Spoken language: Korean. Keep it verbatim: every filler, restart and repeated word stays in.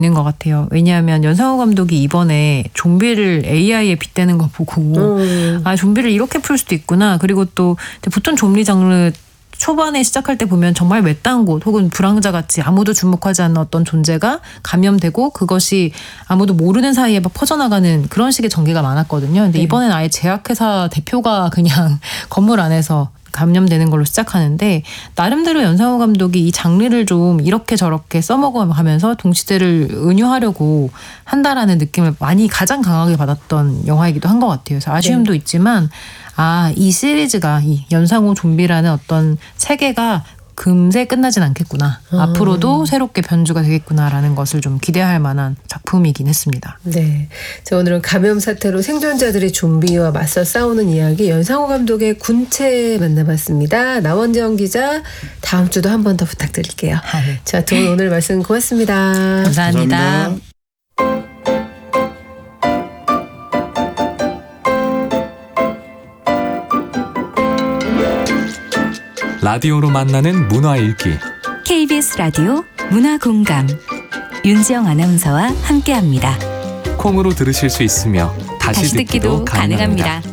있는 것 같아요. 왜냐하면 연상호 감독이 이번에 좀비를 에이아이에 빗대는 거 보고 음. 아 좀비를 이렇게 풀 수도 있구나. 그리고 또 보통 좀비 장르 초반에 시작할 때 보면 정말 외딴 곳 혹은 불황자같이 아무도 주목하지 않는 어떤 존재가 감염되고 그것이 아무도 모르는 사이에 막 퍼져나가는 그런 식의 전개가 많았거든요. 근데 네. 이번엔 아예 제약회사 대표가 그냥 건물 안에서 감염되는 걸로 시작하는데 나름대로 연상호 감독이 이 장르를 좀 이렇게 저렇게 써먹어가면서 동시대를 은유하려고 한다라는 느낌을 많이 가장 강하게 받았던 영화이기도 한 것 같아요. 그래서 아쉬움도 네. 있지만 아, 이 시리즈가 이 연상호 좀비라는 어떤 세계가 금세 끝나진 않겠구나. 음. 앞으로도 새롭게 변주가 되겠구나라는 것을 좀 기대할 만한 작품이긴 했습니다. 네. 자, 오늘은 감염 사태로 생존자들이 좀비와 맞서 싸우는 이야기 연상호 감독의 군체 만나봤습니다. 나원정 기자 다음 주도 한 번 더 부탁드릴게요. 아, 네. 자, 두 분 오늘 말씀 고맙습니다. 감사합니다. 감사합니다. 라디오로 만나는 문화 읽기. 케이비에스 라디오 문화공감 윤지영 아나운서와 함께합니다. 콩으로 들으실 수 있으며 다시, 다시 듣기도 가능합니다.